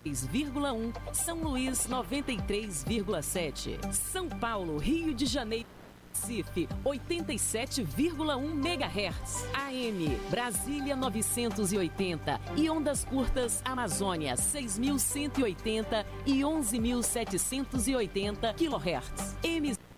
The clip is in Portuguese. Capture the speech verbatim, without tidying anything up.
vírgula um, São Luís noventa e três vírgula sete, São Paulo, Rio de Janeiro, Recife oitenta e sete vírgula um megahertz, A M Brasília novecentos e oitenta e ondas curtas Amazônia seis mil cento e oitenta e onze mil setecentos e oitenta quilohertz, M